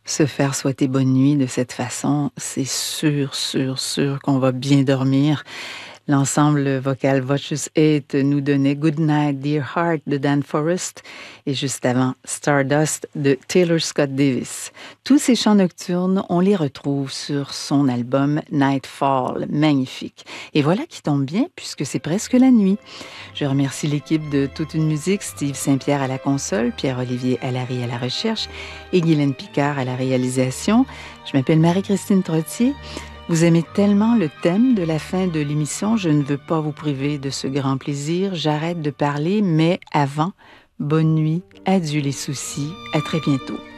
Se faire souhaiter bonne nuit de cette façon, c'est sûr, sûr, sûr qu'on va bien dormir. L'ensemble vocal Voices 8 nous donnait Good Night, Dear Heart de Dan Forrest et juste avant Stardust de Taylor Scott Davis. Tous ces chants nocturnes, on les retrouve sur son album Nightfall, magnifique. Et voilà qui tombe bien puisque c'est presque la nuit. Je remercie l'équipe de Toute une musique, Steve Saint-Pierre à la console, Pierre-Olivier Allary à la recherche et Guylaine Picard à la réalisation. Je m'appelle Marie-Christine Trottier. Vous aimez tellement le thème de la fin de l'émission, je ne veux pas vous priver de ce grand plaisir. J'arrête de parler, mais avant, bonne nuit, adieu les soucis, à très bientôt.